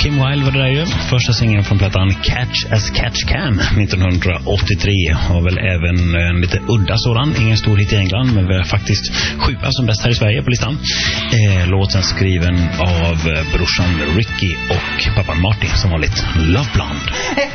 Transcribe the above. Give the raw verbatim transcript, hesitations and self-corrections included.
Kim Wilde var det där ju. Första singeln från plattan Catch as Catch Can nittonhundraåttiotre. Och väl även en lite udda sådan. Ingen stor hit i England, men väl faktiskt sjua som bäst här i Sverige på listan. Eh, låten skriven av brorsan Ricky och pappan Martin, som var lite Love Blonde.